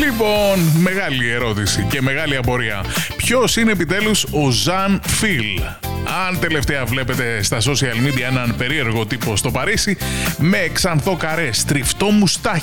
Λοιπόν, μεγάλη ερώτηση και μεγάλη απορία. Ποιος είναι επιτέλους ο Ζαν Φιλ? Αν τελευταία βλέπετε στα social media έναν περίεργο τύπο στο Παρίσι με ξανθό καρέ, στριφτό μουστάχι